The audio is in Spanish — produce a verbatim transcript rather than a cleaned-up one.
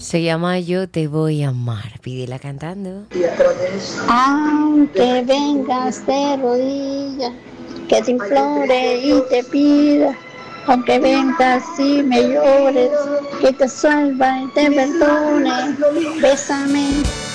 Se llama Yo te voy a amar. Pídela cantando. Aunque vengas de rodillas, que te implore y te pida, aunque vengas y me llores, que te salva y te perdone, bésame.